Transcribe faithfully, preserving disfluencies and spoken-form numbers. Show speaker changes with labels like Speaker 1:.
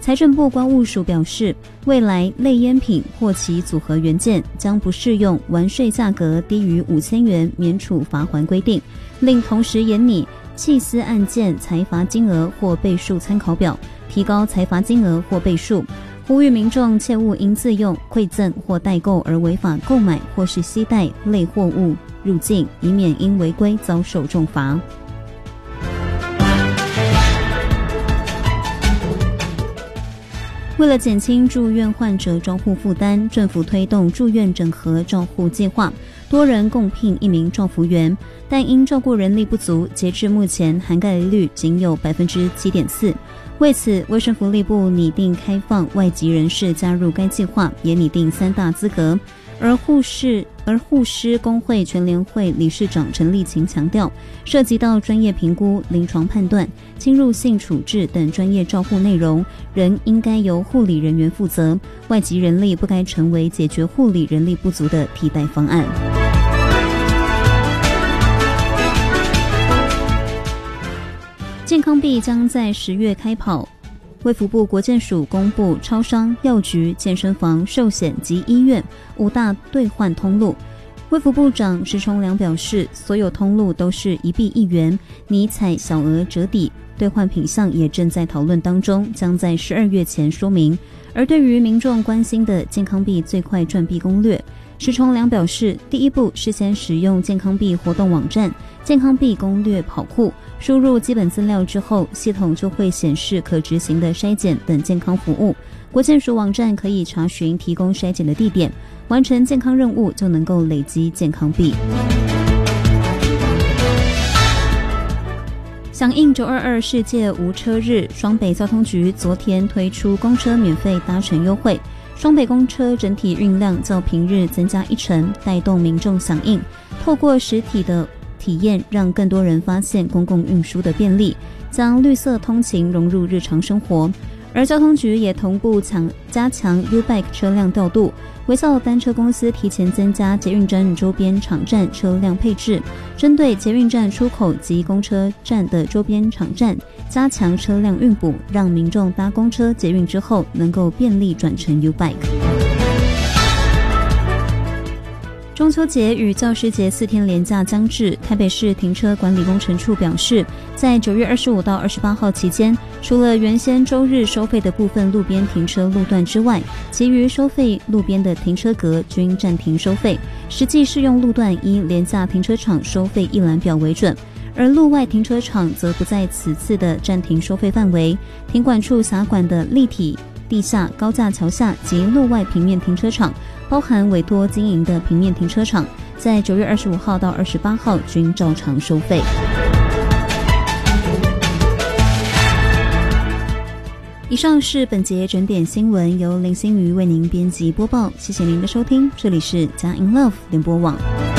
Speaker 1: 财政部关务署表示，未来类烟品或其组合元件将不适用完税价格低于五千元免处罚锾规定，另同时研拟弃私案件裁罚金额或倍数参考表，提高裁罚金额或倍数，呼吁民众切勿因自用、馈赠或代购而违法购买或是携带类货物入境，以免因违规遭受重罚。为了减轻住院患者照护负担，政府推动住院整合照护计划，多人共聘一名照服员，但因照顾人力不足，截至目前涵盖率仅有 百分之七点四。 为此，卫生福利部拟定开放外籍人士加入该计划，也拟定三大资格。而护士而护师工会全联会理事长陈立琴强调，涉及到专业评估、临床判断、侵入性处置等专业照护内容，仍应该由护理人员负责，外籍人力不该成为解决护理人力不足的替代方案。健康币将在十月开跑。卫福部国健署公布超商、药局、健身房、寿险及医院五大兑换通路。卫福部长石崇良表示，所有通路都是一币一元，拟采小额折抵，兑换品项也正在讨论当中，将在十二月前说明。而对于民众关心的健康币最快赚币攻略，石崇良表示，第一步是先使用健康币活动网站健康币攻略跑酷，输入基本资料之后，系统就会显示可执行的筛检等健康服务。国健署网站可以查询提供筛检的地点，完成健康任务就能够累积健康币。响应九二二世界无车日，双北交通局昨天推出公车免费搭乘优惠，双北公车整体运量较平日增加一成，带动民众响应。透过实体的体验，让更多人发现公共运输的便利，将绿色通勤融入日常生活。而交通局也同步强加强 U-Bike 车辆调度，微笑单车公司提前增加捷运站周边场站车辆配置，针对捷运站出口及公车站的周边场站加强车辆运补，让民众搭公车捷运之后能够便利转乘 U-Bike。中秋节与教师节四天连假将至，台北市停车管理工程处表示，在九月二十五到二十八号期间，除了原先周日收费的部分路边停车路段之外，其余收费路边的停车格均暂停收费，实际适用路段依连假停车场收费一览表为准，而路外停车场则不在此次的暂停收费范围。停管处辖管的立体地下高架桥下及路外平面停车场，包含委托经营的平面停车场，在九月二十五号到二十八号均照常收费。以上是本节整点新闻，由林心瑜为您编辑播报，谢谢您的收听，这里是佳音 Love 联播网。